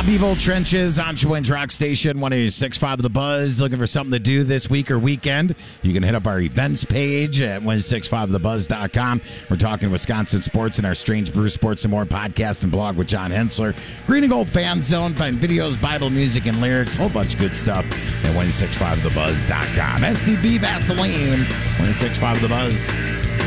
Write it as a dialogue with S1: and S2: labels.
S1: Top Evil Trenches on Chewins Rock Station, 106.5 The Buzz. Looking for something to do this week or weekend? You can hit up our events page at 165thebuzz.com. We're talking Wisconsin sports in our Strange Brew Sports and More podcast and blog with John Hensler. Green and Gold Fan Zone. Find videos, Bible, music, and lyrics. A whole bunch of good stuff at 165thebuzz.com. STB Vaseline, 165 The Buzz.